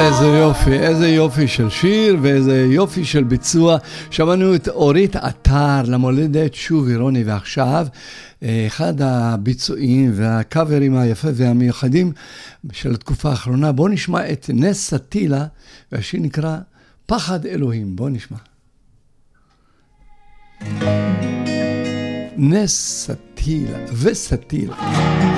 איזה יופי, איזה יופי של שיר ואיזה יופי של ביצוע. שמענו את אורית עטר, למולדת שובי רוני, ועכשיו אחד הביצועים והקאברים היפה והמיוחדים של התקופה האחרונה. בוא נשמע את נס סטילה, והשיר נקרא פחד אלוהים. בוא נשמע. נס סטילה וסטילה.